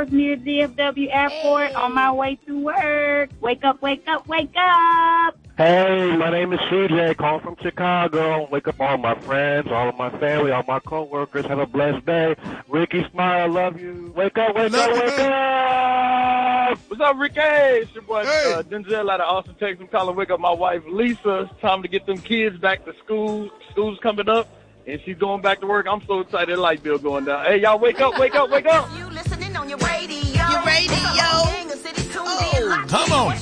work near DFW Airport on my way to work. Wake up, wake up, wake up. Hey, my name is CJ, calling from Chicago. Wake up all my friends, all of my family, all my coworkers. Have a blessed day. Ricky Smile, love you. Wake up, wake up, wake up. What's up, Ricky? It's your boy Denzel out of Austin, Texas. I'm calling wake up my wife, Lisa. It's time to get them kids back to school. School's coming up, and she's going back to work. I'm so excited. The light bill going down. Hey, y'all, wake up, wake up, wake up. You listening on your radio. Your radio. Oh, come on.